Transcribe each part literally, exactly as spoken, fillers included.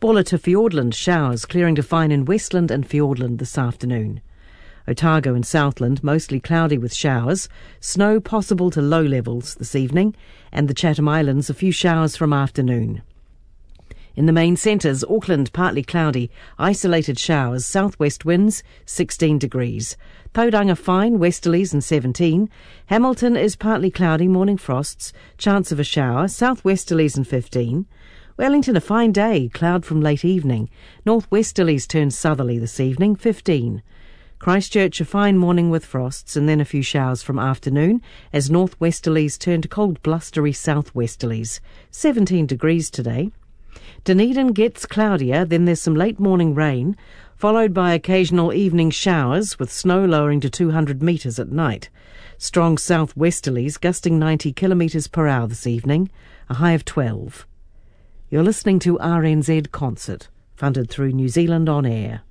Buller to Fiordland, showers clearing to fine in Westland and Fiordland this afternoon. Otago and Southland, mostly cloudy with showers. Snow possible to low levels this evening. And the Chatham Islands, a few showers from afternoon. In the main centres, Auckland, partly cloudy, isolated showers, southwest winds, sixteen degrees. Tauranga fine, westerlies and seventeen. Hamilton is partly cloudy, morning frosts, chance of a shower, southwesterlies and fifteen. Wellington a fine day, cloud from late evening. Northwesterlies turn southerly this evening, fifteen. Christchurch a fine morning with frosts and then a few showers from afternoon as northwesterlies turn to cold blustery southwesterlies, seventeen degrees today. Dunedin gets cloudier, then there's some late morning rain, followed by occasional evening showers with snow lowering to two hundred metres at night. Strong southwesterlies gusting ninety kilometres per hour this evening, a high of twelve. You're listening to R N Z Concert, funded through New Zealand On Air.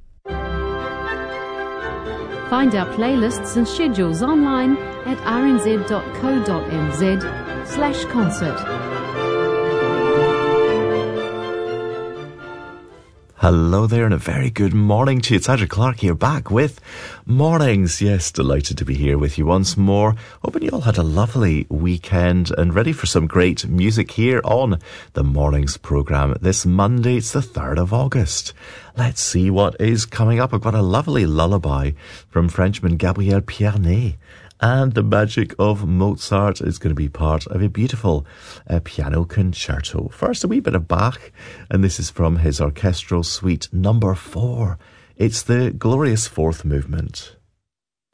Find our playlists and schedules online at rnz.co.nz slash concert. Hello there and a very good morning to you. It's Andrew Clark here, back with Mornings. Yes, delighted to be here with you once more. Hoping you all had a lovely weekend and ready for some great music here on the Mornings programme. This Monday, it's the third of August. Let's see what is coming up. I've got a lovely lullaby from Frenchman Gabriel Pierné. And the magic of Mozart is going to be part of a beautiful uh, piano concerto. First, a wee bit of Bach, and this is from his orchestral suite number four. It's the glorious fourth movement.